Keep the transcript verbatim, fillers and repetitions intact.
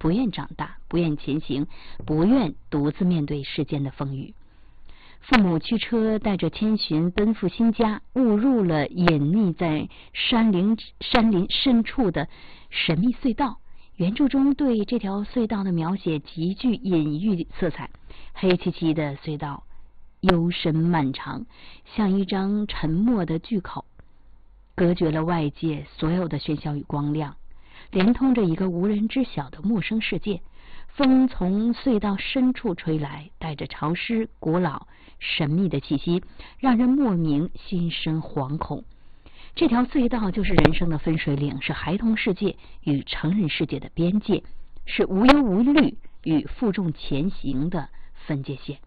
不愿长大，不愿前行，不愿独自面对世间的风雨。父母驱车带着千寻奔赴新家，误入了隐匿在山林山林深处的神秘隧道。原著中对这条隧道的描写极具隐喻色彩，黑漆漆的隧道幽深漫长，像一张沉默的巨口，隔绝了外界所有的喧嚣与光亮，连通着一个无人知晓的陌生世界。风从隧道深处吹来，带着潮湿、古老、神秘的气息，让人莫名心生惶恐。这条隧道就是人生的分水岭，是孩童世界与成人世界的边界，是无忧无虑与负重前行的分界线。